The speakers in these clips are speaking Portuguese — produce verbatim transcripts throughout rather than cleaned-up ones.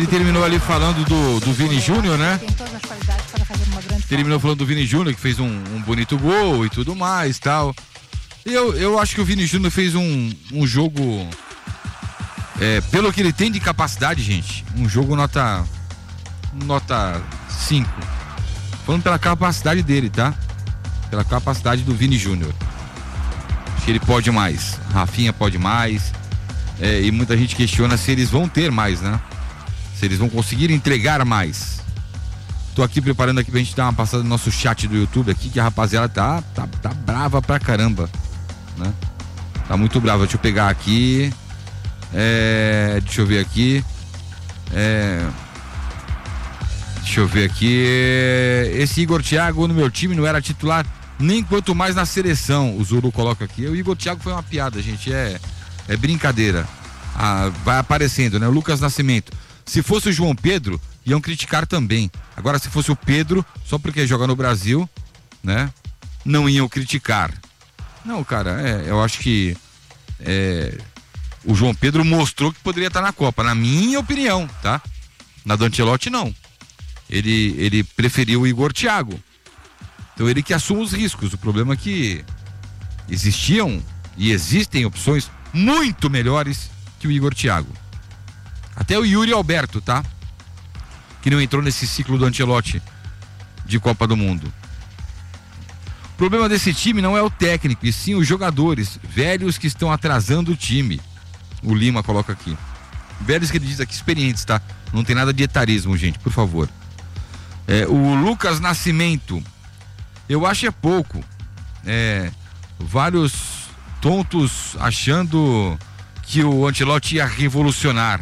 ele terminou ali falando do, do Vini Júnior, né? Tem todas as qualidades para fazer uma grande Terminou falando do Vini Júnior, que fez um, um bonito gol e tudo mais, tal. E eu, eu acho que o Vini Júnior fez um, um jogo, é, pelo que ele tem de capacidade, gente, um jogo nota nota cinco. Falando pela capacidade dele, tá? Pela capacidade do Vini Júnior. Acho que ele pode mais. Rafinha pode mais. É, e muita gente questiona se eles vão ter mais, né? Se eles vão conseguir entregar mais. Tô aqui preparando aqui pra gente dar uma passada no nosso chat do YouTube aqui, que a rapaziada tá, tá, tá brava pra caramba, né? Tá muito brava. Deixa eu pegar aqui. É, deixa eu ver aqui. É, deixa eu ver aqui. Esse Igor Thiago no meu time não era titular nem quanto mais na seleção. O Zulu coloca aqui. O Igor Thiago foi uma piada, gente. É, é brincadeira. Ah, vai aparecendo, né? O Lucas Nascimento. Se fosse o João Pedro, iam criticar também. Agora, se fosse o Pedro, só porque joga no Brasil, né? Não iam criticar. Não, cara, é, eu acho que é, o João Pedro mostrou que poderia estar na Copa, na minha opinião, tá? Na do Ancelotti, não. Ele, ele preferiu o Igor Thiago. Então ele que assume os riscos. O problema é que existiam e existem opções muito melhores que o Igor Thiago. Até o Yuri Alberto, tá? Que não entrou nesse ciclo do Ancelotti de Copa do Mundo. O problema desse time não é o técnico, e sim os jogadores velhos que estão atrasando o time. O Lima coloca aqui. Velhos que ele diz aqui, experientes, tá? Não tem nada de etarismo, gente, por favor. É, o Lucas Nascimento, eu acho é pouco. É, vários tontos achando que o Ancelotti ia revolucionar.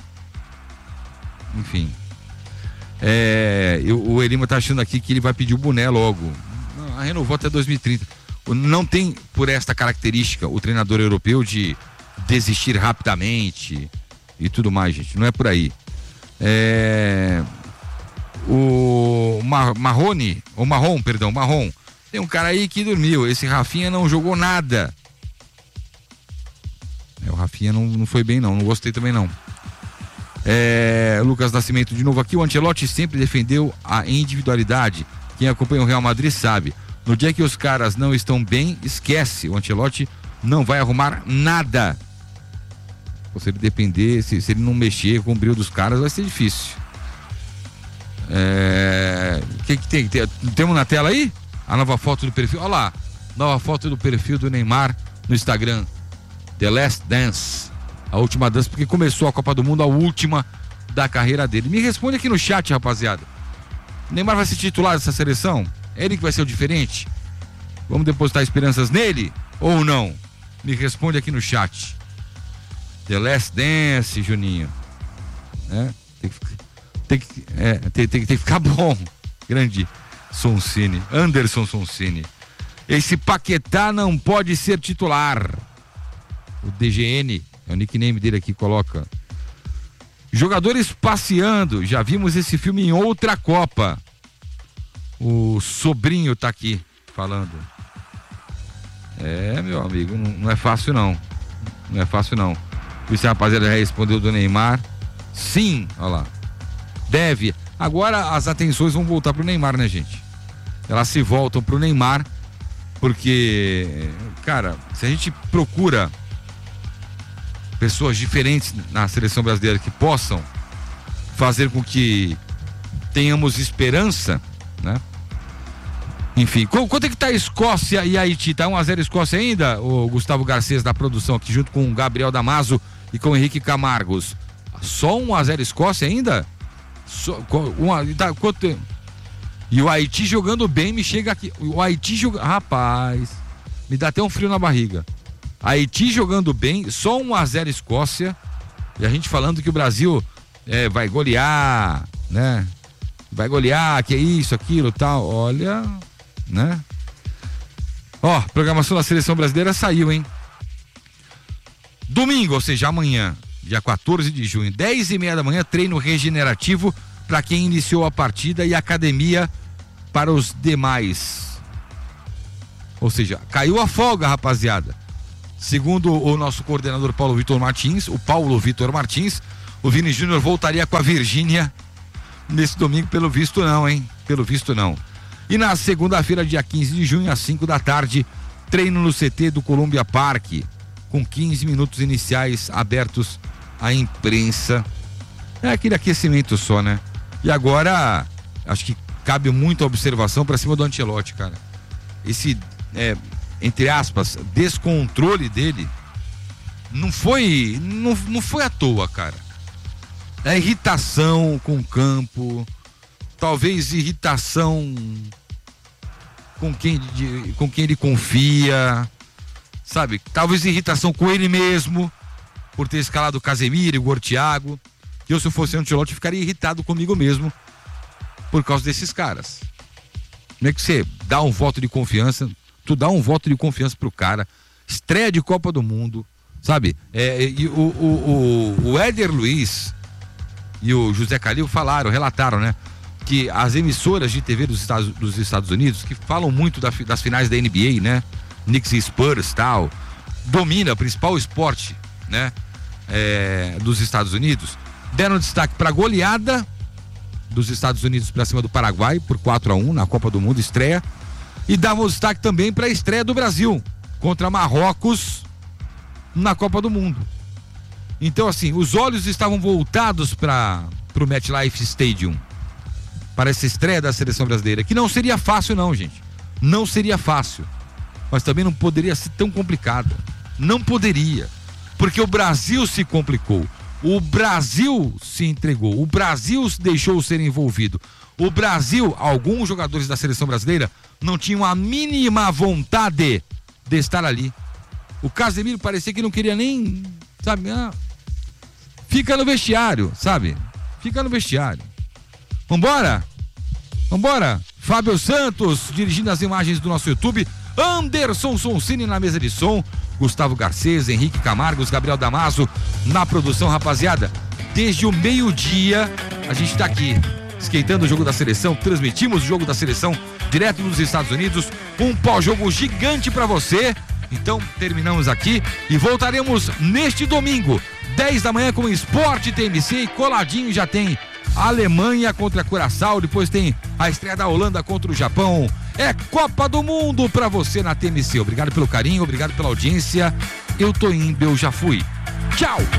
Enfim. É, eu, o Elima tá achando aqui que ele vai pedir o boné logo. Não, renovou até dois mil e trinta. Não tem por esta característica o treinador europeu de desistir rapidamente e tudo mais, gente. Não é por aí. É, o Mar, Marrone, o Marrom, perdão, Marrom. Tem um cara aí que dormiu. Esse Rafinha não jogou nada. É, o Rafinha não, não foi bem não, não gostei também não. É, Lucas Nascimento de novo aqui. O Ancelotti sempre defendeu a individualidade. Quem acompanha o Real Madrid sabe. No dia que os caras não estão bem, esquece. O Ancelotti não vai arrumar nada. Se ele depender, se, se ele não mexer com o brilho dos caras, vai ser difícil. É, que que tem? tem? Temos na tela aí? A nova foto do perfil. Olha lá, nova foto do perfil do Neymar no Instagram. The Last Dance. A última dança, porque começou a Copa do Mundo, a última da carreira dele. Me responde aqui no chat, rapaziada. O Neymar vai ser titular dessa seleção? É ele que vai ser o diferente? Vamos depositar esperanças nele ou não? Me responde aqui no chat. The Last Dance, Juninho. É, tem que, tem que, é, tem, tem, tem que ficar bom. Grande Sonsini. Anderson Sonsini. Esse Paquetá não pode ser titular. O D G N. É o nickname dele aqui, coloca. Jogadores passeando. Já vimos esse filme em outra Copa. O sobrinho tá aqui falando. É, meu amigo, não, não é fácil não. Não é fácil não. Esse rapaziada já respondeu do Neymar. Sim, olha lá. Deve. Agora as atenções vão voltar pro Neymar, né, gente? Elas se voltam pro Neymar. Porque, cara, se a gente procura pessoas diferentes na seleção brasileira que possam fazer com que tenhamos esperança, né? Enfim, quanto é que tá a Escócia e Haiti? Tá um a zero Escócia ainda? O Gustavo Garcês da produção aqui junto com o Gabriel Damaso e com o Henrique Camargos. Só um a zero Escócia ainda? Só, uma, tá, quanto, e o Haiti jogando bem, me chega aqui. O Haiti jogando. Rapaz, me dá até um frio na barriga. Haiti jogando bem, só um a zero Escócia. E a gente falando que o Brasil é, vai golear, né? Vai golear, que é isso, aquilo, tal. Olha, né? Ó, programação da seleção brasileira saiu, hein? Domingo, ou seja, amanhã, dia quatorze de junho, dez e meia da manhã, treino regenerativo para quem iniciou a partida e academia para os demais. Ou seja, caiu a folga, rapaziada. Segundo o nosso coordenador Paulo Vitor Martins, o Paulo Vitor Martins, o Vini Júnior voltaria com a Virgínia nesse domingo, pelo visto não, hein? Pelo visto não. E na segunda-feira, dia quinze de junho, às cinco da tarde, treino no C T do Columbia Park, com quinze minutos iniciais abertos à imprensa. É aquele aquecimento só, né? E agora, acho que cabe muita observação pra cima do Ancelotti, cara. Esse, é, entre aspas, descontrole dele não foi, não, não foi à toa, cara. É irritação com o campo, talvez irritação com quem, de, com quem ele confia, sabe? Talvez irritação com ele mesmo, por ter escalado o Casemiro e o Thiago. Eu, se eu fosse o Ancelotti, ficaria irritado comigo mesmo por causa desses caras. Como é que você dá um voto de confiança, tu dá um voto de confiança pro cara, estreia de Copa do Mundo, sabe? É, e o, o, o, o Éder Luiz e o José Calil falaram, relataram, né? Que as emissoras de T V dos Estados, dos Estados Unidos, que falam muito da, das finais da N B A, né? Knicks e Spurs e tal, domina o principal esporte, né? É, dos Estados Unidos, deram destaque para a goleada dos Estados Unidos para cima do Paraguai por quatro a um na Copa do Mundo, estreia, e davam destaque também para a estreia do Brasil contra Marrocos na Copa do Mundo. Então, assim, os olhos estavam voltados para o MetLife Stadium, para essa estreia da seleção brasileira, que não seria fácil não, gente, não seria fácil, mas também não poderia ser tão complicada, não poderia, porque o Brasil se complicou. O Brasil se entregou, o Brasil se deixou ser envolvido. O Brasil, alguns jogadores da seleção brasileira não tinham a mínima vontade de estar ali. O Casemiro parecia que não queria nem, sabe, ah, fica no vestiário, sabe? Fica no vestiário. Vambora? Vambora? Fábio Santos dirigindo as imagens do nosso YouTube, Anderson Sonsini na mesa de som, Gustavo Garcês, Henrique Camargos, Gabriel Damaso na produção, rapaziada. Desde o meio-dia a gente tá aqui esquentando o jogo da seleção, transmitimos o jogo da seleção direto dos Estados Unidos, um pós-jogo gigante pra você. Então terminamos aqui e voltaremos neste domingo, dez da manhã, com Esporte T M C, e coladinho já tem a Alemanha contra a Curaçao, depois tem a estreia da Holanda contra o Japão. É Copa do Mundo pra você na T M C. Obrigado pelo carinho, obrigado pela audiência. Eu tô indo, eu já fui. Tchau!